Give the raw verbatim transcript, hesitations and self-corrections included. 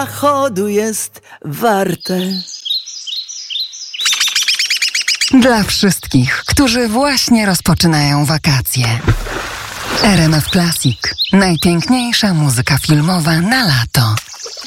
zachodu jest warte. Dla wszystkich, którzy właśnie rozpoczynają wakacje. R M F Classic. Najpiękniejsza muzyka filmowa na lato.